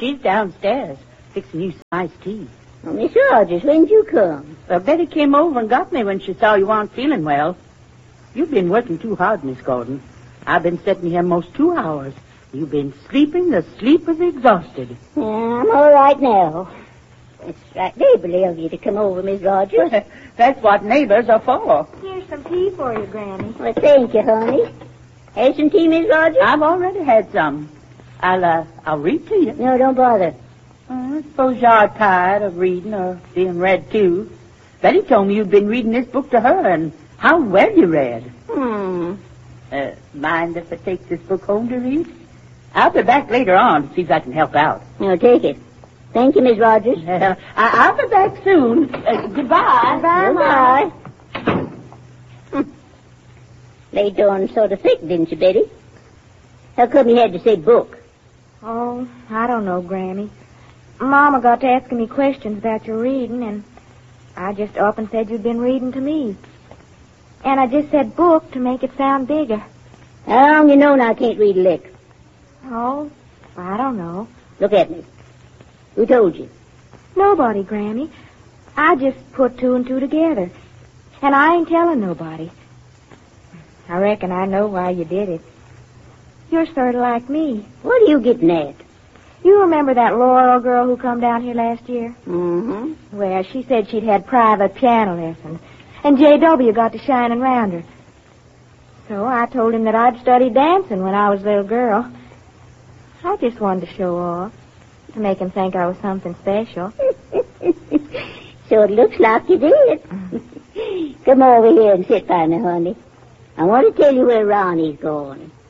she's downstairs, fixing you some iced tea. Oh, Miss Rogers, when'd you come? Well, Betty came over and got me when she saw you weren't feeling well. You've been working too hard, Miss Gordon. I've been sitting here most 2 hours. You've been sleeping the sleep of the exhausted. Yeah, I'm all right now. It's right neighborly of you to come over, Miss Rogers. That's what neighbors are for. Here's some tea for you, Granny. Well, thank you, honey. Have some tea, Miss Rogers? I've already had some. I'll read to you. No, don't bother. I suppose you're tired of reading or being read to. Betty told me you'd been reading this book to her, and how well you read. Mind if I take this book home to read? I'll be back later on to see if I can help out. No, take it. Thank you, Miss Rogers. I'll be back soon. Goodbye. Bye-bye. Laid on sort of thick, didn't you, Betty? How come you had to say book? Oh, I don't know, Granny. Mama got to asking me questions about your reading, and I just up and said you'd been reading to me. And I just said book to make it sound bigger. How long you known I can't read a lick? Oh, I don't know. Look at me. Who told you? Nobody, Granny. I just put 2 and 2 together. And I ain't telling nobody. I reckon I know why you did it. You're sort of like me. What are you getting at? You remember that Laurel girl who come down here last year? Mm-hmm. Well, she said she'd had private piano lessons. And J.W. got to shining round her. So I told him that I'd studied dancing when I was a little girl. I just wanted to show off. To make him think I was something special. So it looks like you did. Come over here and sit by me, honey. I want to tell you where Ronnie's going.